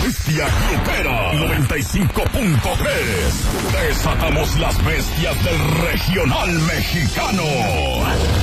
bestia grupera 95.3. Desatamos las bestias del regional mexicano.